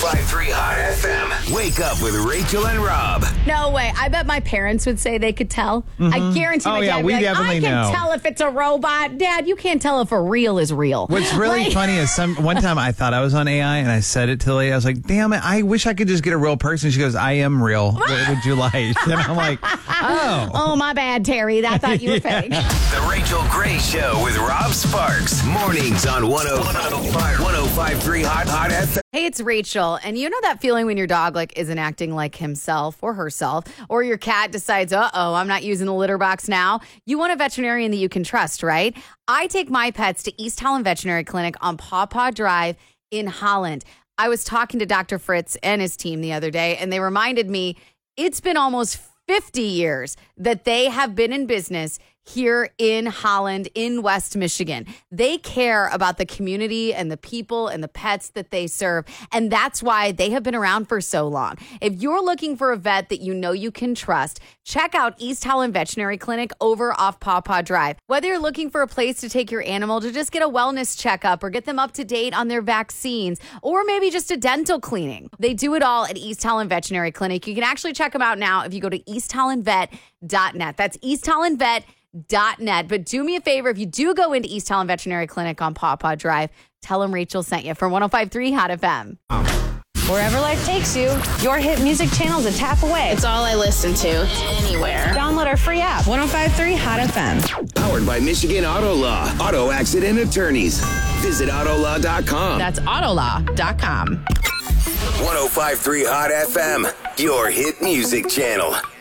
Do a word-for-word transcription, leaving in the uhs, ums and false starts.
five three Hot F M. Wake up with Rachel and Rob. No way. I bet my parents would say they could tell. Mm-hmm. I guarantee oh, my yeah, dad would we be like, definitely I can know. tell if it's a robot. Dad, you can't tell if a real is real. What's really Like- funny is some one time I thought I was on A I and I said it to the lady. I was like, damn it, I wish I could just get a real person. She goes, I am real. What would you like? And I'm like, oh. Oh, my bad, Terry. I thought you were fake. The Rachel Gray Show with Rob Sparks. Mornings on one oh five point three Hot Hot F M. Hey, it's Rachel. And you know that feeling when your dog like isn't acting like himself or herself, or your cat decides, uh-oh, I'm not using the litter box now. You want a veterinarian that you can trust, right? I take my pets to East Holland Veterinary Clinic on Paw Paw Drive in Holland. I was talking to Doctor Fritz and his team the other day, and they reminded me it's been almost fifty years that they have been in business here in Holland, in West Michigan. They care about the community and the people and the pets that they serve. And that's why they have been around for so long. If you're looking for a vet that you know you can trust, check out East Holland Veterinary Clinic over off Paw Paw Drive. Whether you're looking for a place to take your animal to just get a wellness checkup or get them up to date on their vaccines, or maybe just a dental cleaning, they do it all at East Holland Veterinary Clinic. You can actually check them out now if you go to east holland vet dot net. That's east holland vet dot net. But do me a favor, if you do go into East Holland Veterinary Clinic on Paw Paw Drive, tell them Rachel sent you from one oh five point three Hot F M. Wherever life takes you, your hit music channel is a tap away. It's all I listen to, anywhere. Download our free app, one oh five point three Hot F M. Powered by Michigan Auto Law. Auto accident attorneys. Visit auto law dot com. That's autolaw dot com. one oh five point three Hot F M. Your hit music channel.